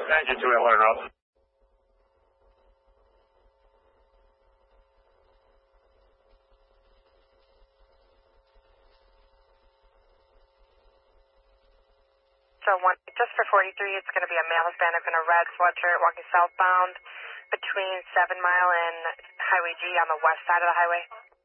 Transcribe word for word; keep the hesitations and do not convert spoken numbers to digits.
Engine two at Water Road. So one, just for forty-three, it's going to be a male Hispanic in a red sweatshirt walking southbound between seven Mile and Highway G on the west side of the highway.